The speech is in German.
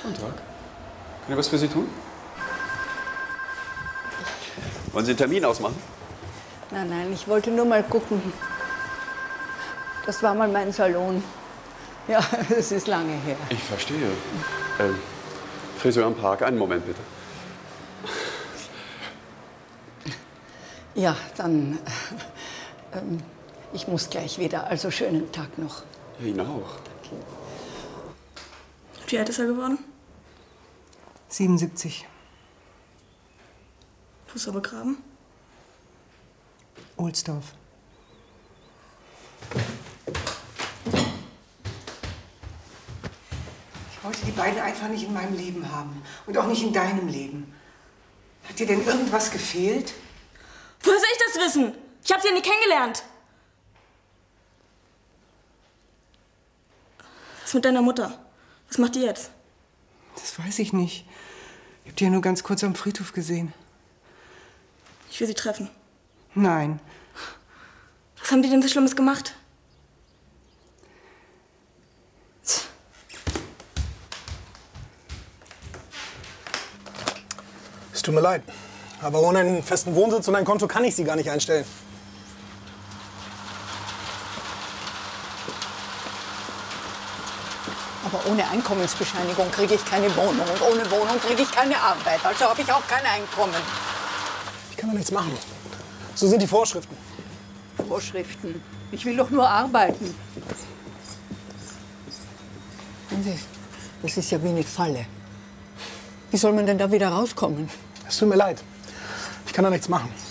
Guten Tag. Kann ich was für Sie tun? Wollen Sie einen Termin ausmachen? Nein, ich wollte nur mal gucken. Das war mal mein Salon. Ja, es ist lange her. Ich verstehe. Friseur im Park, einen Moment bitte. Ja, dann. Ich muss gleich wieder. Also schönen Tag noch. Ja, Ihnen auch. Okay. Wie alt ist er geworden? 77. Wo ist er begraben? Ohlsdorf. Ich wollte die beiden einfach nicht in meinem Leben haben. Und auch nicht in deinem Leben. Hat dir denn irgendwas gefehlt? Woher soll ich das wissen? Ich habe sie ja nie kennengelernt. Was ist mit deiner Mutter? Was macht die jetzt? Das weiß ich nicht. Ich habe die ja nur ganz kurz am Friedhof gesehen. Ich will sie treffen. Nein. Was haben die denn so Schlimmes gemacht? Es tut mir leid, aber ohne einen festen Wohnsitz und ein Konto kann ich Sie gar nicht einstellen. Aber ohne Einkommensbescheinigung kriege ich keine Wohnung. Und ohne Wohnung kriege ich keine Arbeit. Also habe ich auch kein Einkommen. Ich kann da nichts machen. So sind die Vorschriften. Vorschriften. Ich will doch nur arbeiten. Das ist ja wie eine Falle. Wie soll man denn da wieder rauskommen? Es tut mir leid. Ich kann da nichts machen.